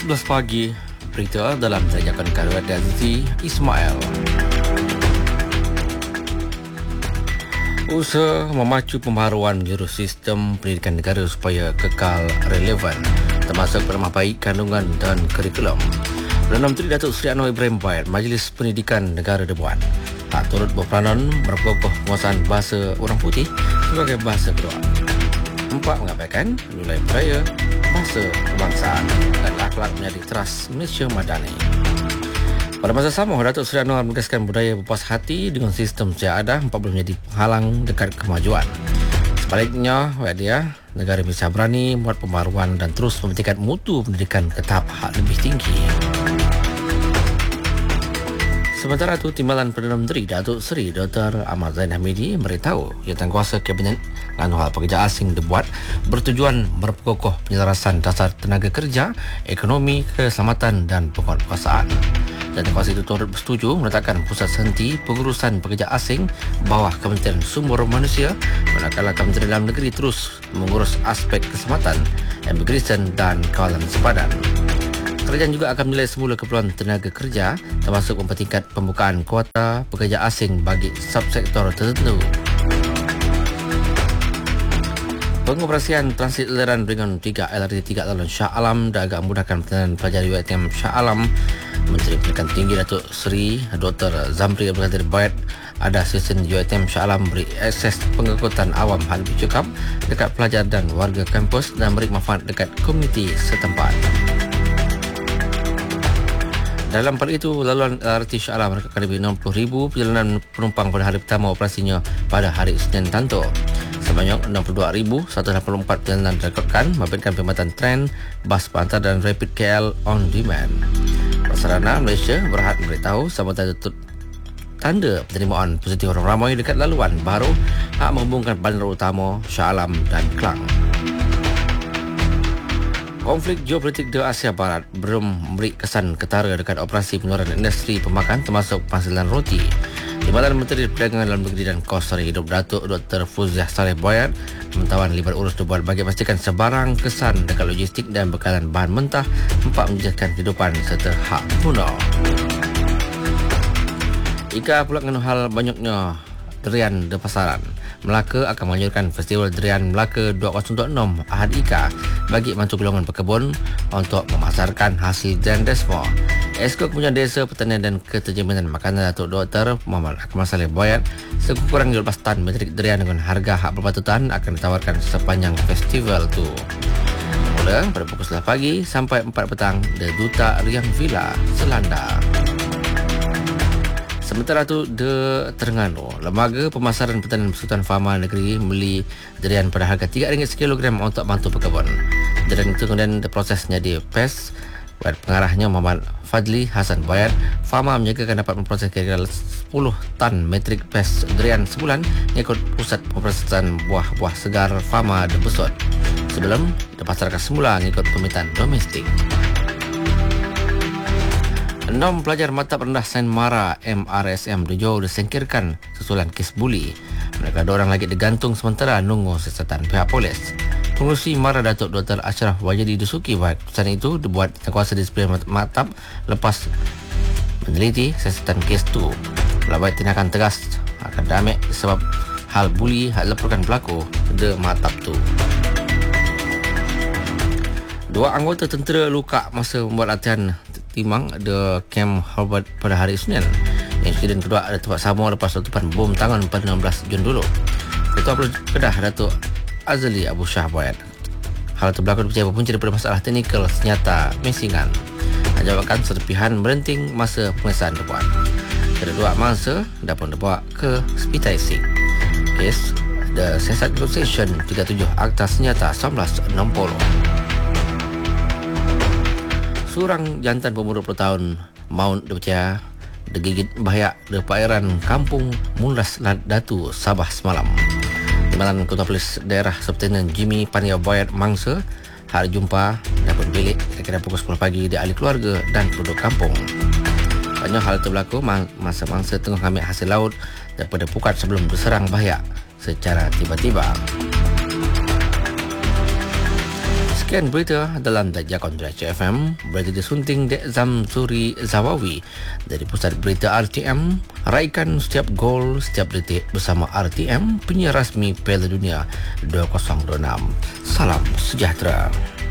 11 pagi, berita dalam Tanjakan Karuat dan Zee Ismail. Usaha memacu pembaharuan jurus sistem pendidikan negara supaya kekal relevan, termasuk peramah baik kandungan dan kurikulum. Perdana Menteri Datuk Seri Anwar Ibrahim Bayat, Majlis Pendidikan Negara dibuat. Turut berperanan berkukuh penguasaan bahasa orang putih sebagai bahasa kedua. Empat mengabaikan nilai budaya, bahasa kebangsaan dan akhlak menjadi teras Malaysia Madani. Pada masa sama, Datuk Seri Anwar menegaskan budaya berpuas hati dengan sistem sejadah 40 menjadi penghalang dekat kemajuan. Sebaliknya, dia, negara Malaysia berani membuat pembaruan dan terus memtingkatkan mutu pendidikan ke tahap lebih tinggi. Sementara itu, Timbalan Perdana Menteri Datuk Seri Dr. Ahmad Zain Hamidi beritahu Jawatankuasa Kabinet Lalu Hal Pekerja Asing dibuat bertujuan memperkokoh penyelarasan dasar tenaga kerja, ekonomi, keselamatan dan penguatkuasaan. Jawatankuasa itu turut bersetuju meletakkan pusat senti pengurusan pekerja asing bawah Kementerian Sumber Manusia, manakala Kementerian Dalam Negeri terus mengurus aspek keselamatan, immigration dan kawalan sepadan. Kerajaan juga akan menilai semula keperluan tenaga kerja, termasuk mempertingkat pembukaan kuota pekerja asing bagi subsektor tertentu. Pengoperasian transit aliran ringan 3 LRT 3 Talon Shah Alam dan agak memudahkan perjalanan pelajar UiTM Shah Alam. Menteri Pendidikan Tinggi Datuk Seri Dr. Zamri Abdul Qadir Bayat ada asisten UiTM Shah Alam beri akses pengangkutan awam hal lebih cukup dekat pelajar dan warga kampus dan beri manfaat dekat komuniti setempat. Dalam hal itu, laluan LRT Shah Alam merakatkan lebih 60,000 perjalanan penumpang pada hari pertama operasinya pada hari Isnin Tanto. Sebanyak 62,184 perjalanan direkodkan memberikan perkhidmatan tren, bas pantar dan rapid KL on demand. Prasarana Malaysia berhad memberitahu sambutan tanda penerimaan positif orang ramai dekat laluan baru hak menghubungkan bandar utama Shah Alam dan Klang. Konflik geopolitik di Asia Barat belum memberi kesan ketara dekat operasi pengeluaran industri pemakan termasuk penghasilan roti. Timbalan Menteri Perdagangan Dalam Negeri dan Kos Sara Hidup Datuk Dr. Fuziah Saleh Bayat mentawan libat urus dibuat bagi memastikan sebarang kesan dekat logistik dan bekalan bahan mentah empat menjejaskan kehidupan serta hak guna. Ika pula mengenai hal banyaknya durian di pasaran. Melaka akan menganjurkan Festival Durian Melaka 2026 Ahad Ika bagi bantu golongan pekebun untuk memasarkan hasil durian desmo. Esko Kepunyaan Desa Pertanian dan Keterjaminan Makanan Datuk Dr. Muhammad Akmal Saleh Bayat sekurang 12 tan metrik durian dengan harga hak berpatutan akan ditawarkan sepanjang festival itu. Mula pada pukul 11 pagi sampai 4 petang di Duta Riang Villa, Selanda. Sementara itu, di Terengganu, Lembaga Pemasaran Pertanian Persekutuan Fama Negeri membeli durian pada harga RM3 sekilogram untuk bantu pekebun. Durian itu kemudian diproses menjadi pes. Pengarahnya Muhammad Fadli Hasan Bayat, Fama menyagakan dapat memproses kira-kira 10 tan metrik pes durian sebulan mengikut pusat pemprosesan buah-buah segar Fama di Besut sebelum dipasarkan semula mengikut permintaan domestik. 6 pelajar mata rendah Sains Mara MRSM di Johor disingkirkan susulan kes buli. Mereka ada orang lagi digantung sementara nunggu siasatan pihak polis. Pengurusi Mara Datuk Dr. Ashraf Wajidi Dusuki bahawa keputusan itu dibuat kuasa disiplin maktab lepas meneliti siasatan kes itu. Melabai tindakan tegas akademik sebab hal buli hak laporkan pelaku di maktab itu. 2 anggota tentera luka masa membuat latihan timang di Camp Harvard pada hari Isnin. Insiden kedua ada tempat sama lepas letupan bom tangan pada 16 Jun dulu. Ketua Kedah Datuk Azali Abu Shah Bayat. Hal itu berlaku dipercaya berpunca daripada masalah teknikal senjata mesingan. Jawabkan serpihan merenting masa pengesahan dibuat. Kedua mangsa dapat dibawa ke Spitai Sing. Kes The Siasat Negotiation 37 Akta Senjata 1960. Seorang jantan berumur 20 tahun maut dipercaya digigit bahaya di perairan Kampung Mulas Datu, Sabah semalam. Timbalan Ketua Polis Daerah Septenen Jimmy Pania Bayat mangsa hari jumpa dapat bilik kira-kira pukul 10 pagi di ahli keluarga dan penduduk kampung. Banyak hal itu berlaku masa mangsa tengah ambil hasil laut daripada pukat sebelum diserang bahaya secara tiba-tiba. Sekian berita dalam Darjah Kontras FM. Berita disunting Dek Zamzuri Zawawi dari Pusat Berita RTM. Raikan setiap gol, setiap detik bersama RTM, penyiar rasmi Piala Dunia 2026. Salam sejahtera.